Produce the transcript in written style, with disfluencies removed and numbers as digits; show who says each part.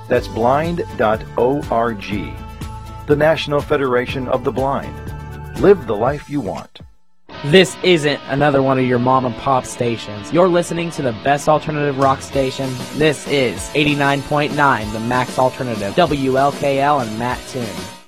Speaker 1: That's blind.org. The National Federation of the Blind. Live the life you want.
Speaker 2: This isn't another one of your mom and pop stations. You're listening to the best alternative rock station. This is 89.9, the Max Alternative, WLKL and Matt Toon.